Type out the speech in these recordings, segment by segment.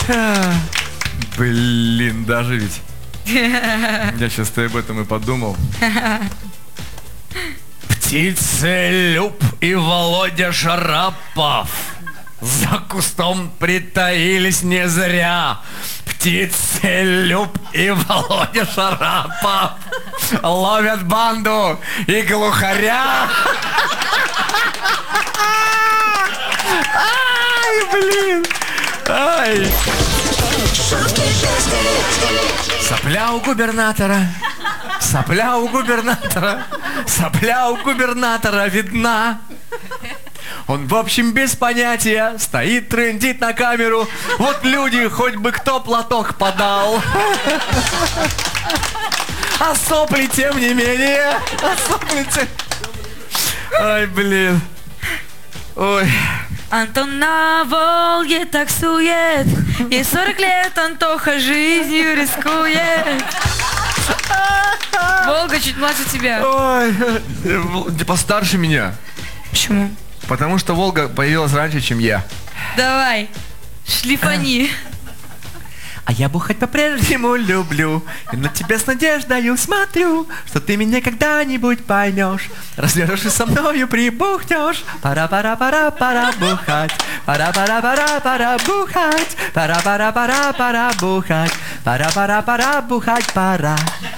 Блин, даже ведь. Я сейчас об этом и подумал. Птицелюб и Володя Шарапов за кустом притаились не зря. Птицелюб и Володя Шарапов ловят банду и глухаря. Ай, блин. Ай. Сопля у губернатора. Сопля у губернатора. Сопля у губернатора видна. Он, в общем, без понятия стоит, трындит на камеру. Вот люди, хоть бы кто платок подал. А сопли, тем не менее. А сопли, Ай, блин. Ой. Антон на Волге таксует, ей 40 лет, Антоха жизнью рискует. Волга чуть младше тебя. Ой, ты постарше меня. Почему? Потому что Волга появилась раньше, чем я. Давай, шлифани. А я бухать по-прежнему люблю, и на тебя с надеждою смотрю, что ты меня когда-нибудь поймешь, развяжешь и со мною прибухнешь. Пора-пора-пора-пора бухать, пора-пора-пора-пора бухать, пора-пора-пора-пора бухать, пора-пора-пора бухать, пора.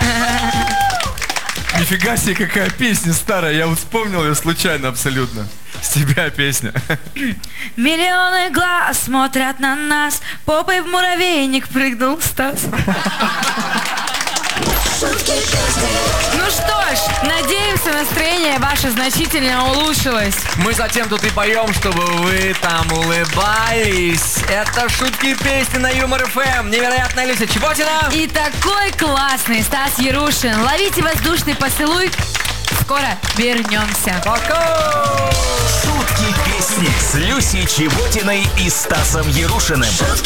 Нифига себе, какая песня старая, я вот вспомнил ее случайно абсолютно. С тебя песня. Миллионы глаз смотрят на нас, попой в муравейник прыгнул Стас. Ну что ж, надеемся, настроение ваше значительно улучшилось. Мы затем тут и поем, чтобы вы там улыбались. Это шутки и песни на Юмор ФМ. Невероятная Люся Чеботина. И такой классный Стас Ярушин. Ловите воздушный поцелуй. Скоро вернемся. Пока! Шутки, песни с Люсей Чеботиной и Стасом Ярушиным.